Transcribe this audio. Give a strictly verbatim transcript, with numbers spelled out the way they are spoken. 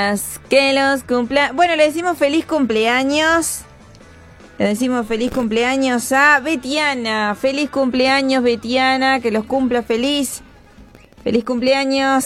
Que los cumpla... Bueno, le decimos feliz cumpleaños. Le decimos feliz cumpleaños a Betiana. Feliz cumpleaños, Betiana. Que los cumpla feliz. Feliz cumpleaños.